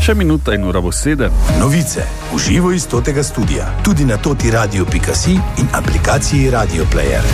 Še minuta in ura bo 7. Novice v živo iz totega studia, tudi na totiradio.si in aplikaciji Radio Player.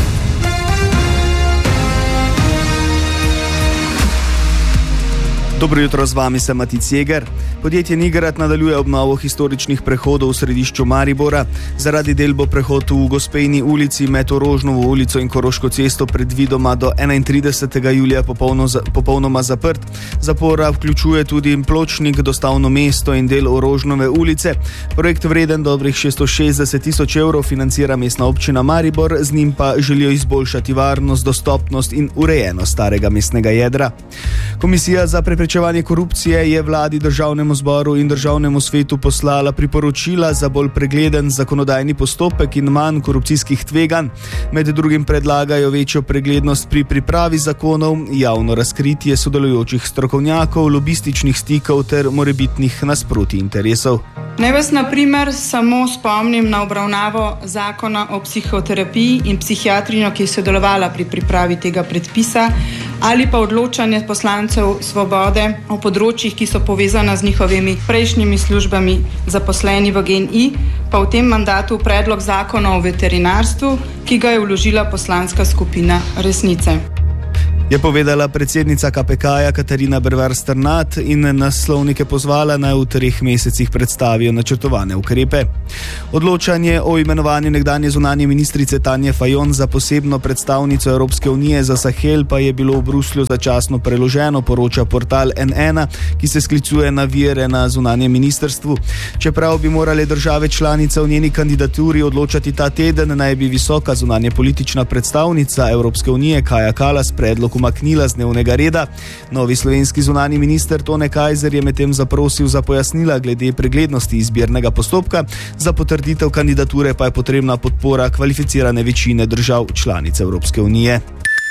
Dobro jutro, z vami sem Matic Jeger. Podjetje Nigrad nadaljuje obnovo historičnih prehodov v središču Maribora. Zaradi del bo prehod v Gospejni ulici med Orožnovo ulico in Koroško cesto predvidoma do 31. julija popolnoma zaprt. Zapora vključuje tudi pločnik, dostavno mesto in del Orožnove ulice. Projekt vreden dobrih 660 tisoč evrov financira mestna občina Maribor, z njim pa želijo izboljšati varnost, dostopnost in urejenost starega mestnega jedra. Komisija za preprečevanje korupcije je vladi, državnemu zboru in državnemu svetu poslala priporočila za bolj pregleden zakonodajni postopek in manj korupcijskih tveganj. Med drugim predlagajo večjo preglednost pri pripravi zakonov, javno razkritje sodelujočih strokovnjakov, lobističnih stikov ter morebitnih nasprotij interesov. Naj vas na primer samo spomnim na obravnavo zakona o psihoterapiji in psihiatrinjo, ki je sodelovala pri pripravi tega predpisa, ali pa odločanje poslancev Svobode o področjih, ki so povezana z njihovimi prejšnjimi službami zaposleni v GEN-I, pa v tem mandatu predlog zakona o veterinarstvu, ki ga je vložila poslanska skupina Resnice. Je povedala predsednica KPK-ja Katarina Bervar Strnad in naslovnike pozvala, naj v 3 mesecih predstavijo načrtovane ukrepe. Odločanje o imenovanju nekdanje zunanje ministrice Tanje Fajon za posebno predstavnico Evropske unije za Sahel pa je bilo v Bruslju začasno preloženo, poroča portal N1, ki se sklicuje na vire na zunanjem ministrstvu. Čeprav bi morale države članice v njeni kandidaturi odločati ta teden, naj bi visoka zunanje politična predstavnica Evropske unije Kaja Kallas predlog umaknila z dnevnega reda. Novi slovenski zunani minister Tone Kajzer je medtem zaprosil za pojasnila glede preglednosti izbirnega postopka. Za potrditev kandidature pa je potrebna podpora kvalificirane večine držav članic Evropske unije.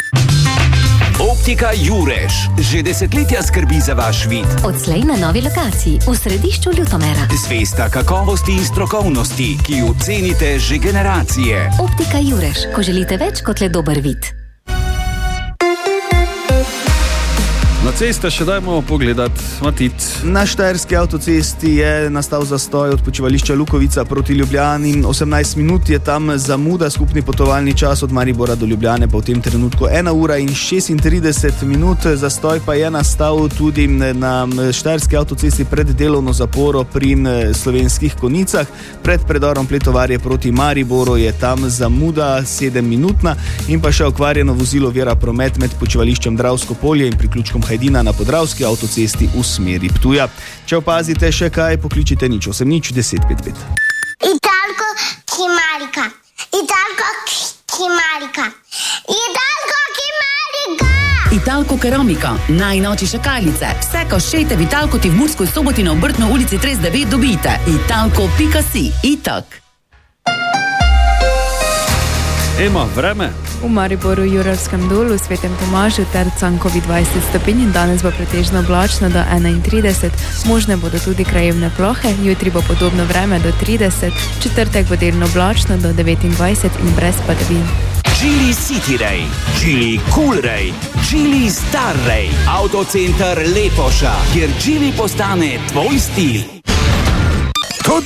Optika Jurež že desetletja skrbi za vaš vid. Odslej na novi lokaciji v središču Ljutomera. Zvesta kakovosti in strokovnosti, ki jo cenite že generacije. Optika Jurež, ko želite več kot le dober vid. Na ceste še dajmo pogledati, Matic. Na Štajerski avtocesti je nastal zastoj od počivališča Lukovica proti Ljubljani. 18 minut je tam zamuda, skupni potovalni čas od Maribora do Ljubljane pa v tem trenutku 1 ura in 36 minut. Zastoj pa je nastal tudi na Štajerski avtocesti pred delovno zaporo pri Slovenskih Konicah. Pred predorom Pletovarje proti Mariboru je tam zamuda 7-minutna in pa še okvarjeno vozilo vira promet med počivališčem Dravsko polje in priključkom Hajdina na Podravski avtocesti v smeri Ptuja. Če opazite še kaj, pokličite 080 10 55. Italko Kimarika. Italko Kimarika. Italko Kimarika. Italko Keramika, najnovejše šakalice. Vse, ko šejte v Italko, ti v Murskoj Soboti na Obrtno ulici 39 dobite. Italko.si. Itak. Ema, vreme. V Mariboru, Juralskem dolu, Svetem Tomažu ter Cankovi 20 stopinj in danes bo pretežno oblačno do 31. Možne bodo tudi krajevne plohe, jutri bo podobno vreme do 30, četrtek bo delno oblačno do 29 in brez padavin. Geely City Ray, Geely Cool Ray, Geely Star Ray, Autocenter Lepoša, kjer Geely postane tvoj stil.